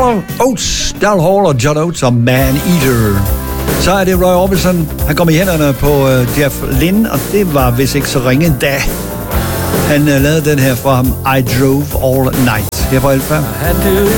Daryl Hall og John Oates og Man Eater. Så er det Roy Orbison. Han kom i hænderne på Jeff Lynne, og det var vist ikke så ringe da. Han lavede den her fra ham, I Drove All Night. Her på Alfa. I had to